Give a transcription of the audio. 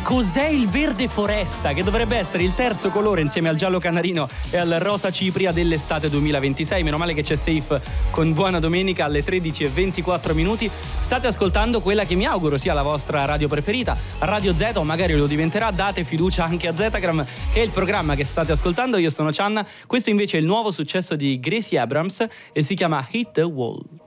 Cos'è il verde foresta, che dovrebbe essere il terzo colore insieme al giallo canarino e al rosa cipria dell'estate 2026. Meno male che c'è Safe con Buona Domenica alle 13:24. State ascoltando quella che mi auguro sia la vostra radio preferita, Radio Z, o magari lo diventerà. Date fiducia anche a Zetagram, che è il programma che state ascoltando. Io sono Channa, questo invece è il nuovo successo di Gracie Abrams e si chiama Hit the Wall.